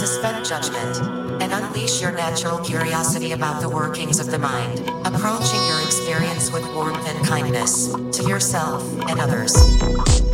Suspend judgment and unleash your natural curiosity about the workings of the mind, approaching your experience with warmth and kindness to yourself and others.